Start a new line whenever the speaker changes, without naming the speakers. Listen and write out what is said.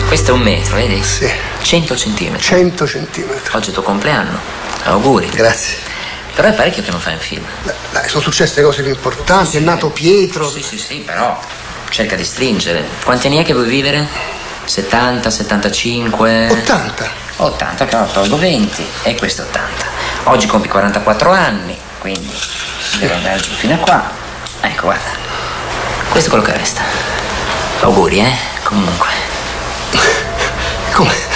Questo è 1 metro, vedi?
Sì.
100 centimetri.
100 centimetri.
Oggi è il tuo compleanno. Auguri.
Grazie.
Però è parecchio che non fai un film.
Dai, sono successe cose più importanti, è nato Pietro.
Sì, però cerca di stringere. Quanti anni è che vuoi vivere? 70, 75?
80.
80, che tolgo 20 e questo 80. Oggi compi 44 anni, quindi devo andare giù fino a qua. Ecco, guarda. Questo è quello che resta. Auguri, comunque.
Come?